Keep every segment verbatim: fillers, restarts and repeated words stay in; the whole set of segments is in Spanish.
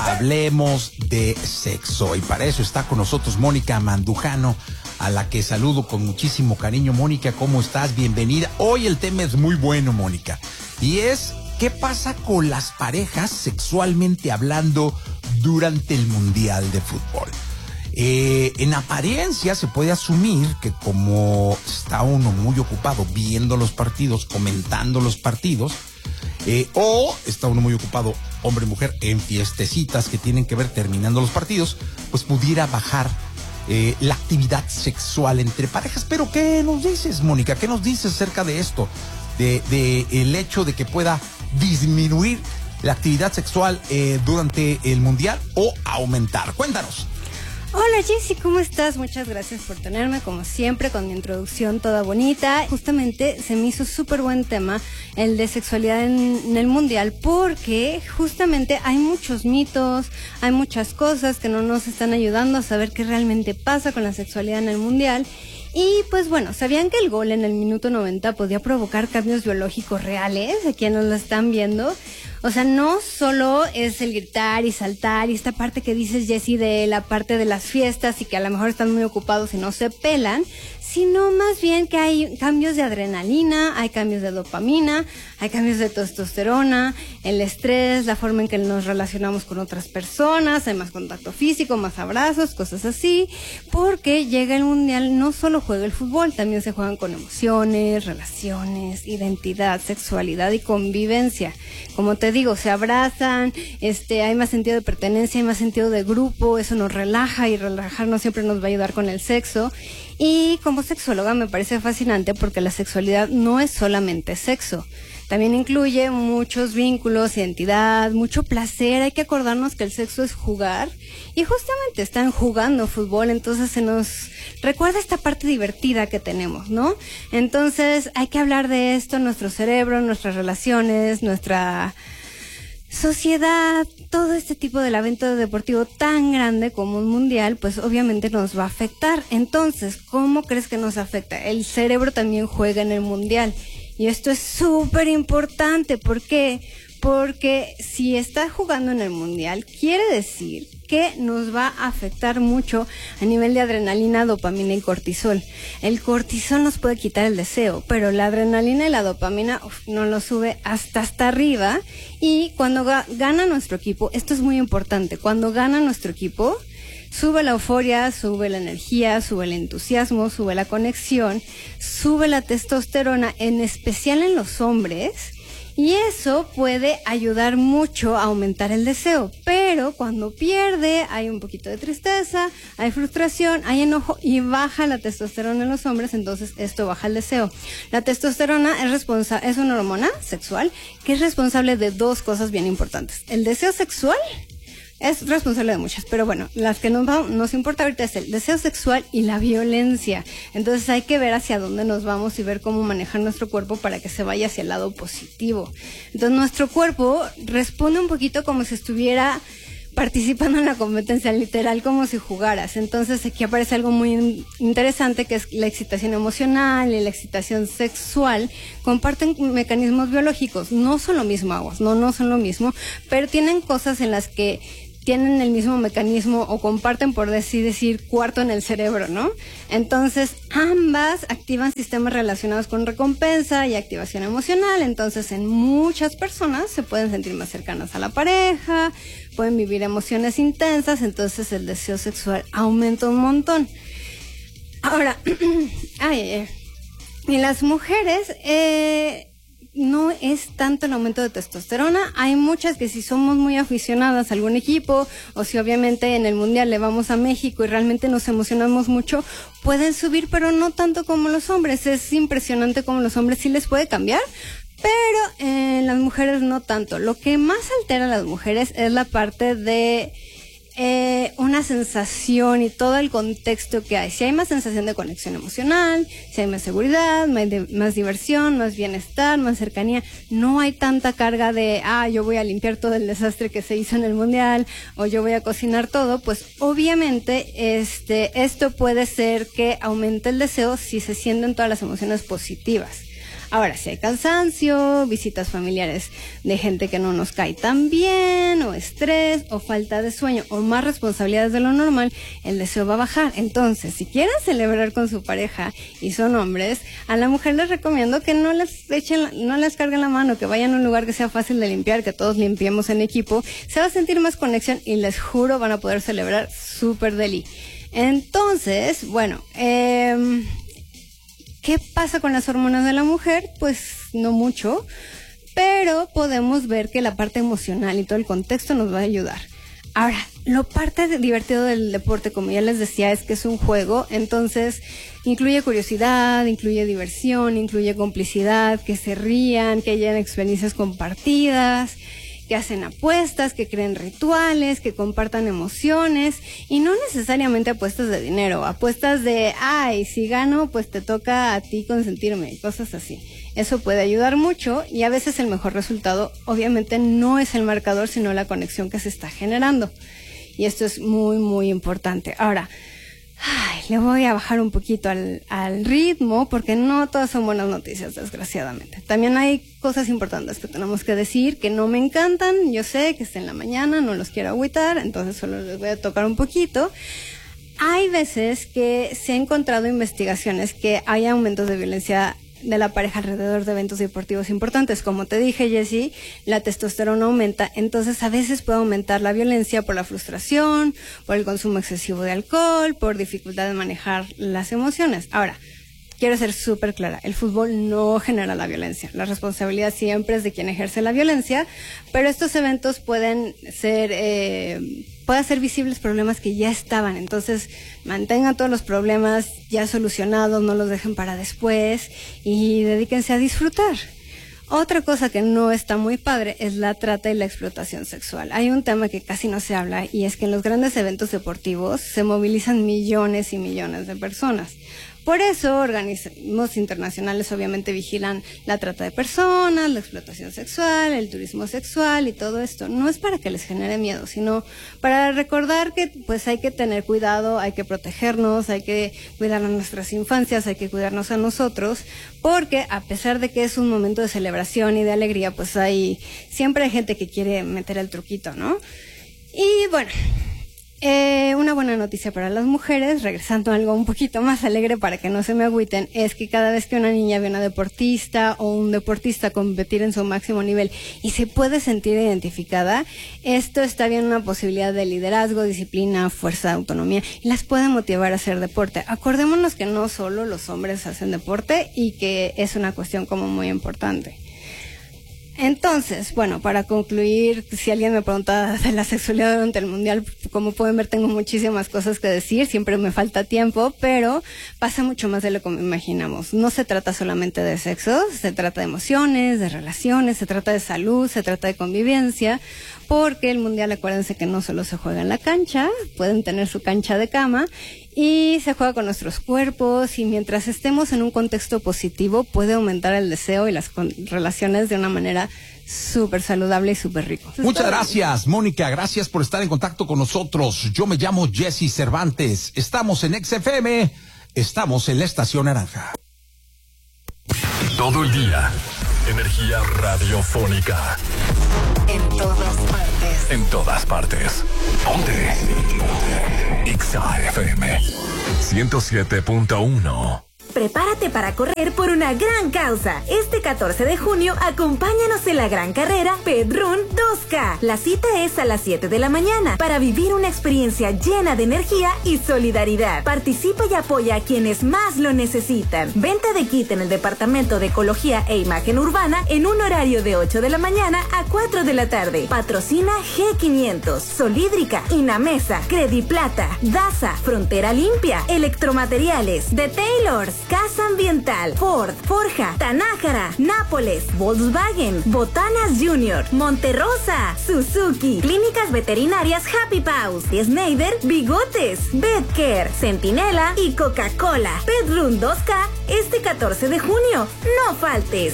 hablemos de sexo. Y para eso está con nosotros Mónica Mandujano, a la que saludo con muchísimo cariño. Mónica, ¿cómo estás? Bienvenida. Hoy el tema es muy bueno, Mónica, y es ¿qué pasa con las parejas sexualmente hablando durante el Mundial de Fútbol? Eh, en apariencia se puede asumir que como está uno muy ocupado viendo los partidos, comentando los partidos, eh, o está uno muy ocupado, hombre y mujer, en fiestecitas que tienen que ver terminando los partidos, pues pudiera bajar eh, la actividad sexual entre parejas. Pero ¿qué nos dices, Mónica? ¿Qué nos dices acerca de esto? De, de el hecho de que pueda disminuir la actividad sexual eh, durante el Mundial o aumentar. Cuéntanos. Hola Jessy, ¿cómo estás? Muchas gracias por tenerme, como siempre, con mi introducción toda bonita. Justamente se me hizo súper buen tema el de sexualidad en, en el Mundial, porque justamente hay muchos mitos, hay muchas cosas que no nos están ayudando a saber qué realmente pasa con la sexualidad en el Mundial. Y pues bueno, ¿sabían que el gol en el minuto noventa podía provocar cambios biológicos reales a quienes lo están viendo? O sea, no solo es el gritar y saltar y esta parte que dices, Jessy, de la parte de las fiestas y que a lo mejor están muy ocupados y no se pelan, sino más bien que hay cambios de adrenalina, hay cambios de dopamina, hay cambios de testosterona, el estrés, la forma en que nos relacionamos con otras personas, hay más contacto físico, más abrazos, cosas así, porque llega el Mundial, no solo juega el fútbol, también se juegan con emociones, relaciones, identidad, sexualidad y convivencia. Como te digo, se abrazan, este, hay más sentido de pertenencia, hay más sentido de grupo, eso nos relaja y relajarnos siempre nos va a ayudar con el sexo. Y como sexóloga me parece fascinante porque la sexualidad no es solamente sexo. También incluye muchos vínculos, identidad, mucho placer. Hay que acordarnos que el sexo es jugar y justamente están jugando fútbol, entonces se nos recuerda esta parte divertida que tenemos, ¿no? Entonces hay que hablar de esto, nuestro cerebro, nuestras relaciones, nuestra sociedad, todo este tipo de evento deportivo tan grande como un mundial, pues obviamente nos va a afectar. Entonces, ¿cómo crees que nos afecta? El cerebro también juega en el mundial. Y esto es súper importante. ¿Por qué? Porque si está jugando en el mundial, quiere decir que nos va a afectar mucho a nivel de adrenalina, dopamina y cortisol. El cortisol nos puede quitar el deseo, pero la adrenalina y la dopamina uf, nos lo sube hasta hasta arriba. Y cuando ga- gana nuestro equipo, esto es muy importante, cuando gana nuestro equipo, sube la euforia, sube la energía, sube el entusiasmo, sube la conexión, sube la testosterona, en especial en los hombres, y eso puede ayudar mucho a aumentar el deseo. Pero cuando pierde, hay un poquito de tristeza, hay frustración, hay enojo y baja la testosterona en los hombres, entonces esto baja el deseo. La testosterona es responsa- es una hormona sexual que es responsable de dos cosas bien importantes: el deseo sexual. Es responsable de muchas, pero bueno, las que nos, va, nos importa ahorita es el deseo sexual y la violencia. Entonces hay que ver hacia dónde nos vamos y ver cómo manejar nuestro cuerpo para que se vaya hacia el lado positivo. Entonces nuestro cuerpo responde un poquito como si estuviera participando en la competencia, literal como si jugaras. Entonces aquí aparece algo muy interesante, que es la excitación emocional y la excitación sexual. Comparten mecanismos biológicos, no son lo mismo, aguas, no, no son lo mismo, pero tienen cosas en las que tienen el mismo mecanismo o comparten, por así decir, cuarto en el cerebro, ¿no? Entonces, ambas activan sistemas relacionados con recompensa y activación emocional. Entonces, en muchas personas se pueden sentir más cercanas a la pareja, pueden vivir emociones intensas, entonces el deseo sexual aumenta un montón. Ahora, ay, ay, ay. Y las mujeres, eh... no es tanto el aumento de testosterona. Hay muchas que si somos muy aficionadas a algún equipo, o si obviamente en el mundial le vamos a México y realmente nos emocionamos mucho, pueden subir, pero no tanto como los hombres. Es impresionante como los hombres sí les puede cambiar, pero en las mujeres no tanto. Lo que más altera a las mujeres es la parte de Eh, una sensación y todo el contexto que hay. Si hay más sensación de conexión emocional, si hay más seguridad, más, de, más diversión, más bienestar, más cercanía, no hay tanta carga de, ah, yo voy a limpiar todo el desastre que se hizo en el mundial, o yo voy a cocinar todo, pues obviamente este, esto puede ser que aumente el deseo si se sienten todas las emociones positivas. Ahora, si hay cansancio, visitas familiares de gente que no nos cae tan bien, o estrés, o falta de sueño, o más responsabilidades de lo normal, el deseo va a bajar. Entonces, si quieren celebrar con su pareja y son hombres, a la mujer les recomiendo que no les echen, no les carguen la mano, que vayan a un lugar que sea fácil de limpiar, que todos limpiemos en equipo. Se va a sentir más conexión y les juro van a poder celebrar súper deli. Entonces, bueno, eh, ¿qué pasa con las hormonas de la mujer? Pues no mucho, pero podemos ver que la parte emocional y todo el contexto nos va a ayudar. Ahora, lo parte de divertido del deporte, como ya les decía, es que es un juego, entonces incluye curiosidad, incluye diversión, incluye complicidad, que se rían, que hayan experiencias compartidas, que hacen apuestas, que creen rituales, que compartan emociones, y no necesariamente apuestas de dinero, apuestas de, ay, si gano, pues te toca a ti consentirme, cosas así. Eso puede ayudar mucho, y a veces el mejor resultado obviamente no es el marcador, sino la conexión que se está generando. Y esto es muy, muy importante. Ahora, ay, le voy a bajar un poquito al, al ritmo, porque no todas son buenas noticias, desgraciadamente. También hay cosas importantes que tenemos que decir, que no me encantan. Yo sé que es en la mañana, no los quiero agüitar, entonces solo les voy a tocar un poquito. Hay veces que se han encontrado investigaciones que hay aumentos de violencia de la pareja alrededor de eventos deportivos importantes. Como te dije, Jessie, la testosterona aumenta, entonces a veces puede aumentar la violencia por la frustración, por el consumo excesivo de alcohol, por dificultad de manejar las emociones. Ahora, quiero ser súper clara, el fútbol no genera la violencia, la responsabilidad siempre es de quien ejerce la violencia, pero estos eventos pueden ser, eh, pueden ser visibles problemas que ya estaban, entonces mantengan todos los problemas ya solucionados, no los dejen para después y dedíquense a disfrutar. Otra cosa que no está muy padre es la trata y la explotación sexual. Hay un tema que casi no se habla y es que en los grandes eventos deportivos se movilizan millones y millones de personas. Por eso, organismos internacionales obviamente vigilan la trata de personas, la explotación sexual, el turismo sexual y todo esto. No es para que les genere miedo, sino para recordar que pues hay que tener cuidado, hay que protegernos, hay que cuidar a nuestras infancias, hay que cuidarnos a nosotros, porque a pesar de que es un momento de celebración y de alegría, pues hay siempre hay gente que quiere meter el truquito, ¿no? Y bueno, Eh, una buena noticia para las mujeres, regresando a algo un poquito más alegre para que no se me agüiten, es que cada vez que una niña ve a una deportista o un deportista competir en su máximo nivel y se puede sentir identificada, esto está bien una posibilidad de liderazgo, disciplina, fuerza, autonomía, y las puede motivar a hacer deporte. Acordémonos que no solo los hombres hacen deporte y que es una cuestión como muy importante. Entonces, bueno, para concluir, si alguien me pregunta de la sexualidad durante el mundial, como pueden ver tengo muchísimas cosas que decir, siempre me falta tiempo, pero pasa mucho más de lo que imaginamos. No se trata solamente de sexo, se trata de emociones, de relaciones, se trata de salud, se trata de convivencia, porque el mundial, acuérdense que no solo se juega en la cancha, pueden tener su cancha de cama, y se juega con nuestros cuerpos, y mientras estemos en un contexto positivo puede aumentar el deseo y las relaciones de una manera súper saludable y súper rico. Muchas gracias, Mónica, gracias por estar en contacto con nosotros. Yo me llamo Jessie Cervantes, estamos en X F M, estamos en la Estación Naranja. Todo el día, energía radiofónica. En todas partes. En todas partes. Ponte. X F M ciento siete punto uno. Prepárate para correr por una gran causa. Este catorce de junio, acompáñanos en la gran carrera Pedrún dos K. La cita es a las siete de la mañana para vivir una experiencia llena de energía y solidaridad. Participa y apoya a quienes más lo necesitan. Venta de kit en el Departamento de Ecología e Imagen Urbana en un horario de ocho de la mañana a cuatro de la tarde. Patrocina G quinientos, Solídrica, Inamesa, Crediplata, Daza, Frontera Limpia, Electromateriales, The Taylors, Casa Ambiental, Ford, Forja, Tanájara, Nápoles, Volkswagen, Botanas Junior, Monterrosa, Suzuki, Clínicas Veterinarias Happy Paws, Schneider, Bigotes, Betcare, Centinela y Coca-Cola. Pedrún dos K este catorce de junio. No faltes.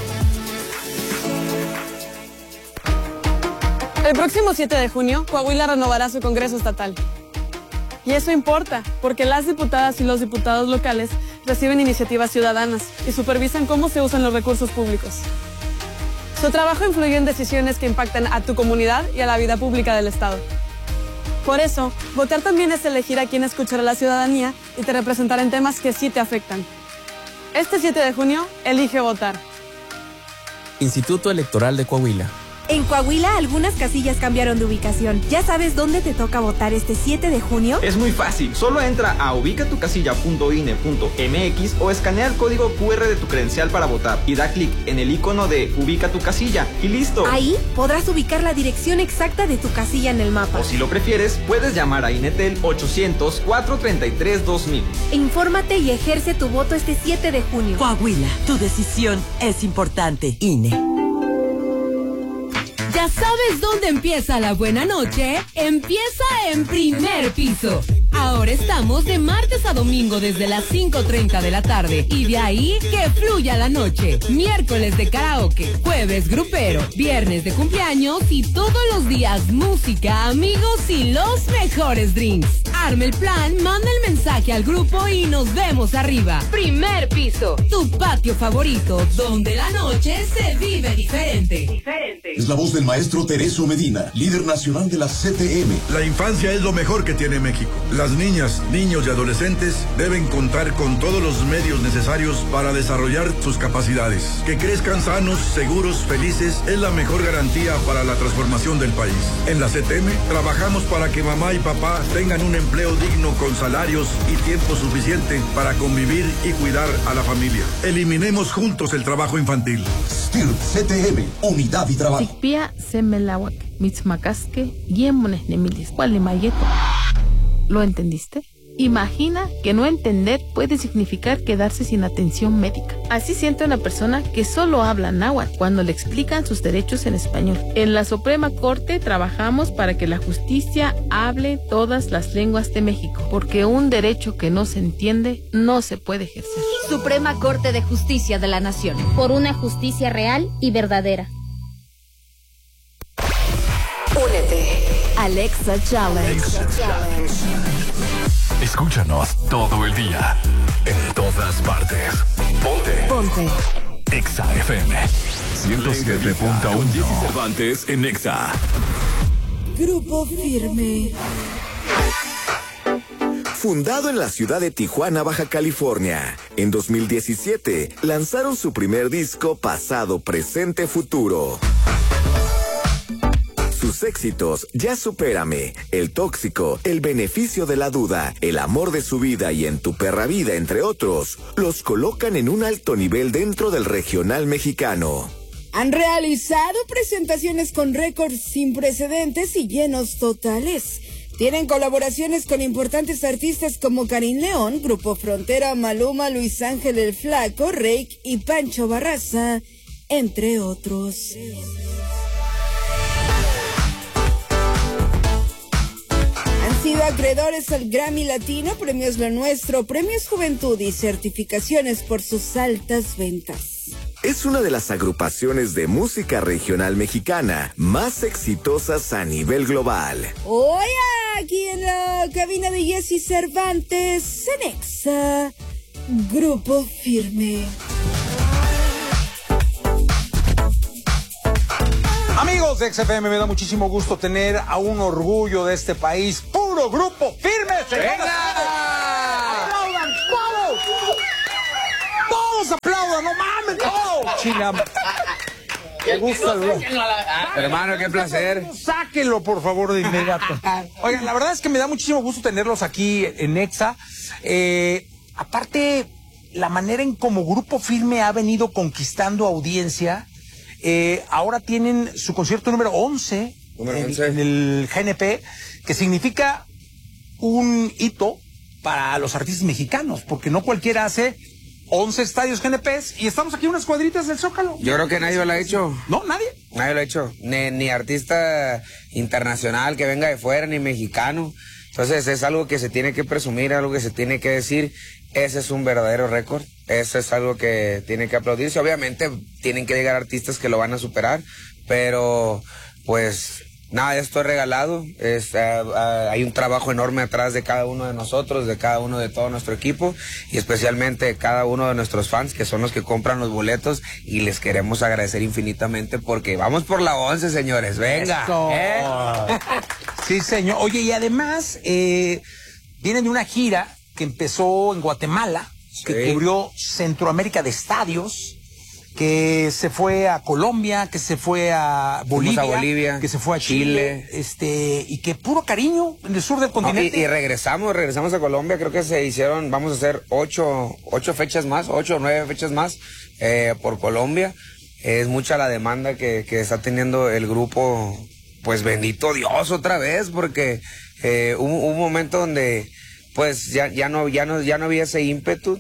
El próximo siete de junio, Coahuila renovará su Congreso Estatal. Y eso importa, porque las diputadas y los diputados locales reciben iniciativas ciudadanas y supervisan cómo se usan los recursos públicos. Su trabajo influye en decisiones que impactan a tu comunidad y a la vida pública del Estado. Por eso, votar también es elegir a quién escuchar a la ciudadanía y te representar en temas que sí te afectan. Este siete de junio, elige votar. Instituto Electoral de Coahuila. En Coahuila, algunas casillas cambiaron de ubicación. ¿Ya sabes dónde te toca votar este siete de junio? Es muy fácil. Solo entra a ubicatucasilla punto i n e punto m x o escanea el código cu erre de tu credencial para votar y da clic en el icono de Ubica tu casilla y listo. Ahí podrás ubicar la dirección exacta de tu casilla en el mapa. O si lo prefieres, puedes llamar a Inetel ochocientos, cuatrocientos treinta y tres, dos mil. Infórmate y ejerce tu voto este siete de junio. Coahuila, tu decisión es importante. I N E. ¿Ya sabes dónde empieza la buena noche? Empieza en Primer Piso. Ahora estamos de martes a domingo desde las cinco treinta de la tarde y de ahí que fluya la noche. Miércoles de karaoke, jueves grupero, viernes de cumpleaños y todos los días música, amigos y los mejores drinks. Arma el plan, manda el mensaje al grupo y nos vemos arriba. Primer Piso, tu patio favorito, donde la noche se vive diferente. Diferente. Es la voz del maestro Tereso Medina, líder nacional de la C T M. La infancia es lo mejor que tiene México. Las niñas, niños y adolescentes deben contar con todos los medios necesarios para desarrollar sus capacidades. Que crezcan sanos, seguros, felices es la mejor garantía para la transformación del país. En la C T M trabajamos para que mamá y papá tengan un empleo digno con salarios y tiempo suficiente para convivir y cuidar a la familia. Eliminemos juntos el trabajo infantil. S T I R P C T M, unidad y trabajo. Tikpia semelawak, mitzmakaske, yemones nemilis, cualimayeto. ¿Lo entendiste? Imagina que no entender puede significar quedarse sin atención médica. Así siente una persona que solo habla náhuatl cuando le explican sus derechos en español. En la Suprema Corte trabajamos para que la justicia hable todas las lenguas de México, porque un derecho que no se entiende no se puede ejercer. Suprema Corte de Justicia de la Nación. Por una justicia real y verdadera. Únete. Alexa Challenge. Alexa Challenge. Escúchanos todo el día, en todas partes. Ponte. Ponte. Exa F M ciento siete punto uno. Jessy Cervantes en Exa. Grupo Firme. Fundado en la ciudad de Tijuana, Baja California, en dos mil diecisiete lanzaron su primer disco Pasado, Presente, Futuro. Sus éxitos, Ya Supérame, El Tóxico, El Beneficio de la Duda, El Amor de su Vida y En tu Perra Vida, entre otros, los colocan en un alto nivel dentro del regional mexicano. Han realizado presentaciones con récords sin precedentes y llenos totales. Tienen colaboraciones con importantes artistas como Karim León, Grupo Frontera, Maluma, Luis Ángel el Flaco, Reik y Pancho Barraza, entre otros. Han sido acreedores al Grammy Latino, Premios Lo Nuestro, Premios Juventud y certificaciones por sus altas ventas. Es una de las agrupaciones de música regional mexicana más exitosas a nivel global. Hoy aquí en la cabina de Jessy Cervantes, en Exa, Grupo Firme. Amigos de X F M, me da muchísimo gusto tener a un orgullo de este país, puro Grupo Firme. ¡Venga! ¡Aplaudan todos! ¡Todos aplaudan! ¡No mames! ¡Oh! China. Me gusta el... Hermano, qué placer. Sáquenlo, por favor, de inmediato. Oigan, la verdad es que me da muchísimo gusto tenerlos aquí en Exa. Eh, aparte, la manera en como Grupo Firme ha venido conquistando audiencia. Eh, ahora tienen su concierto número once, número en, once. en el G N P, que significa un hito para los artistas mexicanos, porque no cualquiera hace once estadios G N Ps y estamos aquí en unas cuadritas del Zócalo. Yo creo que nadie lo ha hecho. ¿No? ¿Nadie? Nadie lo ha hecho. Ni, ni artista internacional que venga de fuera, ni mexicano. Entonces es algo que se tiene que presumir, algo que se tiene que decir. Ese es un verdadero récord. Eso es algo que tiene que aplaudirse. Obviamente tienen que llegar artistas que lo van a superar, pero pues nada de esto es regalado, es, uh, uh, hay un trabajo enorme atrás de cada uno de nosotros, de cada uno de todo nuestro equipo y especialmente de cada uno de nuestros fans que son los que compran los boletos y les queremos agradecer infinitamente porque vamos por la once, señores, venga. ¿Eh? Sí, señor. Oye, y además eh, vienen de una gira que empezó en Guatemala, sí. que cubrió Centroamérica de estadios, que se fue a Colombia, que se fue a Bolivia, a Bolivia que se fue a Chile, Chile, este, y que puro cariño en el sur del continente. No, y, y regresamos, regresamos a Colombia, creo que se hicieron, vamos a hacer ocho, ocho fechas más, ocho o nueve fechas más eh, por Colombia. Es mucha la demanda que, que está teniendo el grupo, pues bendito Dios otra vez, porque eh, hubo, hubo un momento donde pues ya, ya no, ya no, ya no había ese ímpetu.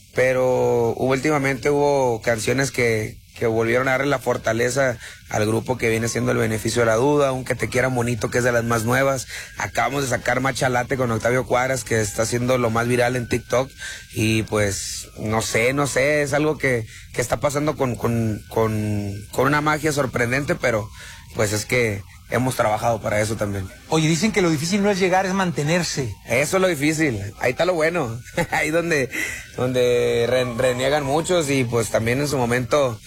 Pero últimamente hubo canciones que, que volvieron a darle la fortaleza al grupo que viene siendo El Beneficio de la Duda, Un Que Te Quiera Bonito, que es de las más nuevas. Acabamos de sacar Machalate con Octavio Cuadras, que está haciendo lo más viral en TikTok. Y pues, no sé, no sé, es algo que, que está pasando con, con, con, con una magia sorprendente, pero pues es que hemos trabajado para eso también. Oye, dicen que lo difícil no es llegar, es mantenerse. Eso es lo difícil, ahí está lo bueno, ahí donde, donde re, reniegan muchos y pues también en su momento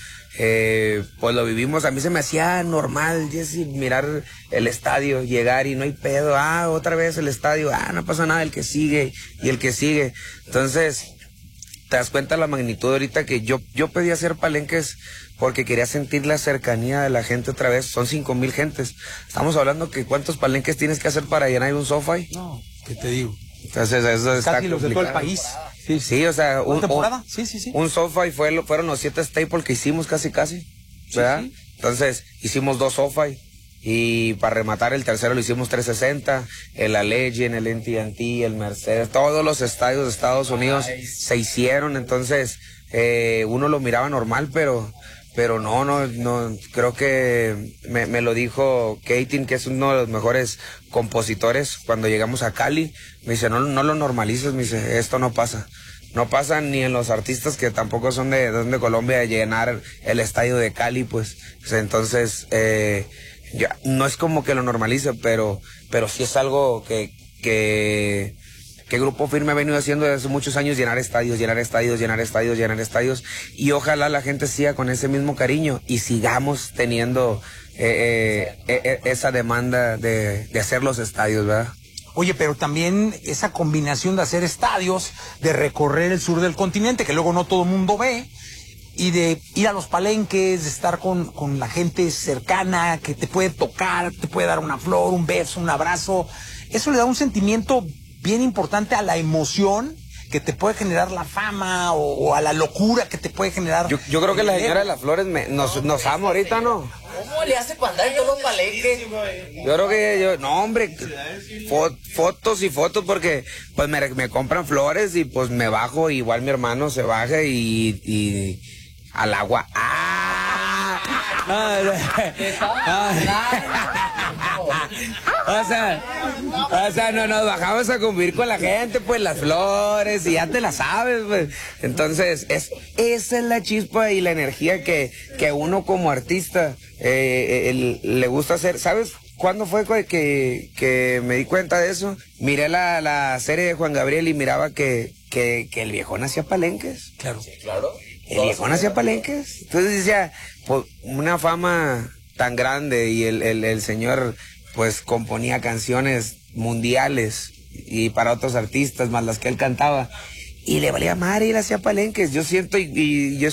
eh, pues lo vivimos. A mí se me hacía normal, Jessy, mirar el estadio, llegar y no hay pedo, ah, otra vez el estadio, ah, no pasa nada, el que sigue y el que sigue. Entonces, te das cuenta la magnitud ahorita que yo, yo pedí hacer palenques porque quería sentir la cercanía de la gente otra vez. Son cinco mil gentes. Estamos hablando que cuántos palenques tienes que hacer para llenar un SoFi. No, ¿qué te digo? Entonces eso está casi los de todo el país. Sí, sí, o sea, un, temporada? Un, sí, sí, sí. Un SoFi fue, fueron los siete staples que hicimos casi, casi. ¿Verdad? Sí, sí. Entonces hicimos dos SoFi. Y para rematar el tercero lo hicimos trescientos sesenta, el Allegiant, el N T and T, el Mercedes, todos los estadios de Estados Unidos se hicieron. Entonces eh, uno lo miraba normal, pero pero no, no, no, creo que me, me lo dijo Katin, que es uno de los mejores compositores cuando llegamos a Cali. Me dice, no, no lo normalices, me dice, esto no pasa. No pasa ni en los artistas que tampoco son de, de Colombia de llenar el estadio de Cali, pues. Entonces, eh, ya, no es como que lo normalice, pero, pero sí es algo que, que, que Grupo Firme ha venido haciendo desde hace muchos años, llenar estadios, llenar estadios, llenar estadios, llenar estadios, y ojalá la gente siga con ese mismo cariño y sigamos teniendo eh, eh, eh, esa demanda de, de hacer los estadios, ¿verdad? Oye, pero también esa combinación de hacer estadios, de recorrer el sur del continente, que luego no todo el mundo ve, y de ir a los palenques, de estar con, con la gente cercana, que te puede tocar, te puede dar una flor, un beso, un abrazo. Eso le da un sentimiento bien importante a la emoción que te puede generar la fama o, o a la locura que te puede generar. Yo, yo creo que la señora de las flores me, nos, nos ama ahorita, ¿no? ¿Cómo le hace para andar en todos los palenques? Yo creo que yo, no hombre, fo, fotos y fotos porque pues me, me compran flores y pues me bajo, igual mi hermano se baja y, y al agua. ¡Ah! O sea, o sea, no nos bajamos a convivir con la gente, pues las flores y ya te la sabes, pues. Entonces, es, esa es la chispa y la energía que, que uno como artista eh, el, le gusta hacer. ¿Sabes cuándo fue que, que me di cuenta de eso? Miré la, la serie de Juan Gabriel y miraba que, que, que el viejón hacía palenques. Claro. Sí, claro. El viejón hacía palenques. Entonces decía, pues, una fama tan grande y el, el, el señor pues componía canciones mundiales y para otros artistas más las que él cantaba y le valía madre, él hacía palenques. Yo siento y, y yo